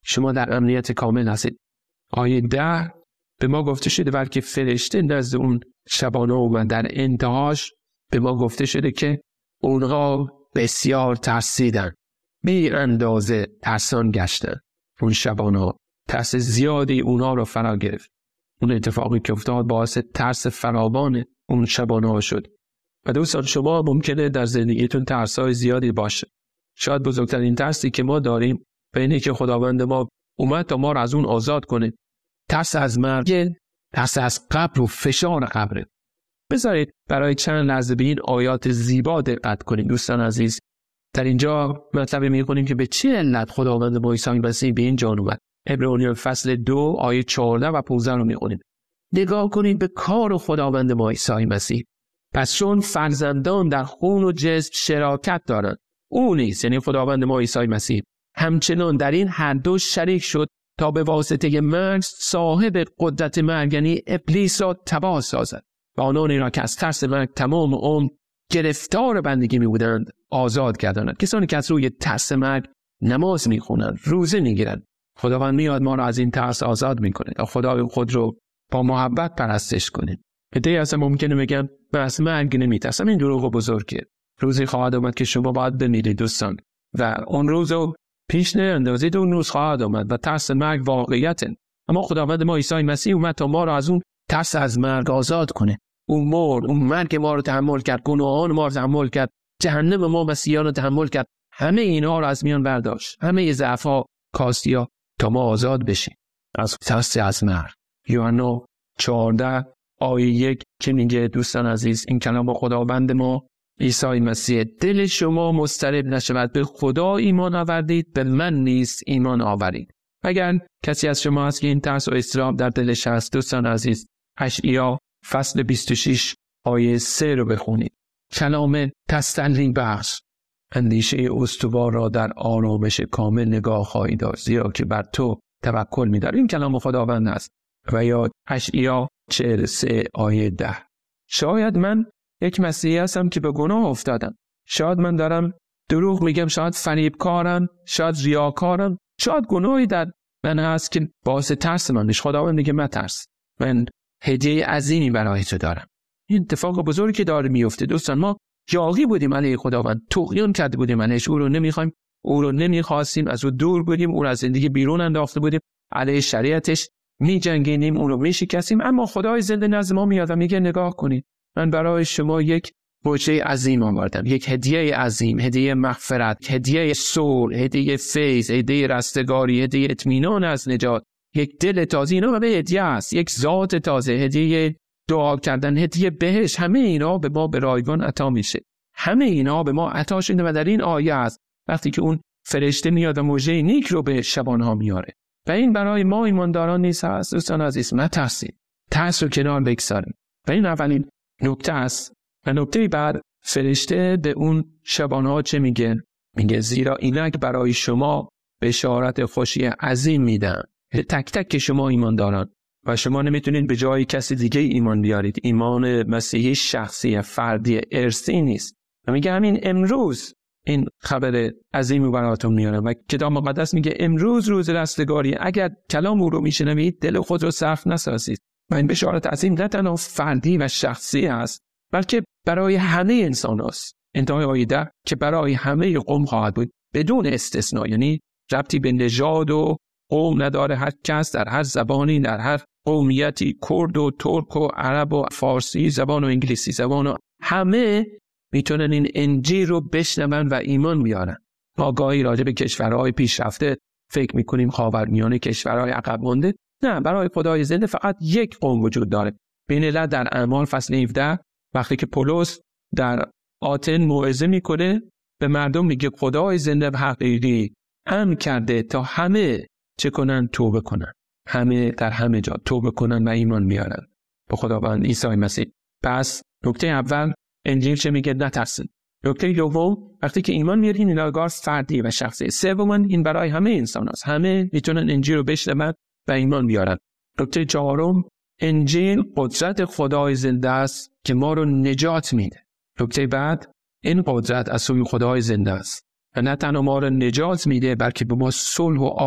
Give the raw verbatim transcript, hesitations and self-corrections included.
شما در امنیت کامل هستید. آیه ده به ما گفته شده بلکه فرشته نزد اون شبانه اومد. در انتهاش به ما گفته شده که اونها بسیار ترسیدن، بی اندازه ترسان گشتن. اون شبانه ترس زیادی اونها رو فرا گرفت. اون اتفاقی که افتاد باعث ترس فراوان اون شبانه شد. و دوستان شما ممکنه در زندگیتون ترس‌های زیادی باشه. شاید بزرگترین ترسی که ما داریم به اینه که خداوند ما اومد تا ما رو از اون آزاد کنه. ترس از مرگ، ترس از قبر و فشار قبر. بذارید برای چند لحظه به این آیات زیبا دقت کنید دوستان عزیز. در اینجا مطلب می‌خونیم که به چه علت خداوند ما عیسی مسیح به این جهان اومد. عبرانیان فصل دو آیه چهارده و پانزده رو می‌خونیم. نگاه کنید به کار خداوند ما عیسی مسیح. پس چون فرزندان در خون و جسم شراکت دارند، او نیز یعنی خداوند ما عیسی مسیح همچنان در این هر دو شریک شد تا به واسطه مرگ صاحب قدرت مرگ یعنی ابلیس را تباه سازد و آنانی را که از ترس مرگ تمام عمر گرفتار بندگی می بودند آزاد گرداند. کسانی که از روی ترس مرگ نماز می خونند، روزه می گیرند، خداوند میاد ما را از این ترس آزاد می کنه تا خدای خود رو با محبت پرستش کنیم. عده‌ای اصلا ممکنه بگن من از مرگ نمیترسم. این دروغ بزرگه. روزی خواهد آمد که شما باید بمیرید دوستان و اون روز رو پیش نیندازید. اون روز خواهد آمد و ترس مرگ واقعیته. اما خداوند ما عیسی مسیح اومد تا ما رو از اون ترس از مرگ آزاد کنه. اون مرد، اون مرگ ما رو تحمل کرد، گناهان ما رو تحمل کرد، جهنم ما مسیحیان رو تحمل کرد. همه اینا رو از میان برداشت. همه ضعف‌ها، کاستی‌ها تا ما آزاد بشیم از ترس از مرگ. یوحنا چهارده آیه یک که میگه دوستان عزیز این کلام خداوند ما عیسی مسیح دل شما مضطرب نشود، به خدا ایمان آوردید به من نیز ایمان آورید. اگر کسی از شما هست که این ترس و اضطراب در دلش هست دوستان عزیز اشعیا فصل بیست و شش آیه سه رو بخونید. کلام تسلی بخش اندیشه استوار را در آرامش کامل نگاه خواهی داشت زیرا که بر تو توکل می‌دارم. این کلام خداوند است. و یا اشعیا چهل و سه آیه ده. شاید من یک مسیحی هستم که به گناه افتادم. شاید من دارم دروغ میگم، شاید فریبکارم، شاید ریاکارم، شاید گناهی در من هست که باعث ترس من میشه. خداوند میگه مترس، من هدیه عظیمی برای تو دارم. این اتفاق بزرگی که داره میفته دوستان. ما یاغی بودیم علیه خداوند، طغیان کرده بودیم علیهش، او رو نمیخوایم، او رو نمیخواستیم، از او دور بودیم، او رو از زندگی بیرون انداخته بودیم، علیه شریعتش می جنگیدیم، اون رو می شکستیم. اما خدای زنده نزد ما میاد و میگه نگاه کنید من برای شما یک موجه عظیم آوردم، یک هدیه عظیم، هدیه مغفرت، هدیه صلح، هدیه فیض، هدیه رستگاری، هدیه اطمینان از نجات، یک دل تازه. اینا همه هدیه است، یک ذات تازه، هدیه دعا کردن، هدیه بهشت. همه اینا به ما به رایگان عطا میشه. همه اینا به ما عطا شده و در این آیه است وقتی که اون فرشته میاد و موجه نیک رو به شبانه ها میاره. و این برای ما ایمانداران نیست هست دوستان عزیز. نترسید، ترس رو کنار بگذاریم. و این اولین نکته است. و نکته بعد فرشته به اون شبانه ها چه میگه؟ میگه زیرا اینک برای شما بشارت خوشی عظیم میدم. تک تک که شما ایمانداران و شما نمیتونید به جای کسی دیگه ایمان بیارید. ایمان مسیحی شخصی، فردی، ارثی نیست. و میگه همین امروز این خبر عظیمی براتون میارم و کتاب مقدس میگه امروز روز رستگاری. اگر کلام او رو میشنوید دل خود رو سخت نسازید. و این بشارت عظیم نه تنها فردی و شخصی است بلکه برای همه انسان هست. انتهای آیه ده که برای همه قوم خواهد بود بدون استثناء، یعنی ربطی به نژاد و قوم نداره. هر کس در هر زبانی، در هر قومیتی، کرد و ترک و عرب و فارسی زبان و انگلیسی زبان و همه میتونن این انجیل رو بشنون و ایمان بیارن. ما گاهی راجع به کشورهای پیشرفته فکر میکنیم، خاورمیانه، کشورهای عقب مونده. نه، برای خدای زنده فقط یک قوم وجود داره. بین علت در اعمال فصل هفده وقتی که پولس در آتن موعظه میکنه به مردم میگه خدای زنده و حقیقی امر کرده تا همه چه کنن؟ توبه کنن. همه در همه جا توبه کنن و ایمان بیارن به خداوند عیسی مسیح. پس نکته اول انجیل چه میگه؟ نترسید. نکته دوم وقتی که ایمان میارین این نگاه فردی و شخصی. سوم این برای همه انسان هست. همه میتونن انجیل رو بشنون و ایمان بیارن. نکته چهارم انجیل قدرت خدای زنده است که ما رو نجات میده. نکته بعد این قدرت از سوی خدای زنده است و نه تنها ما رو نجات میده بلکه به ما صلح و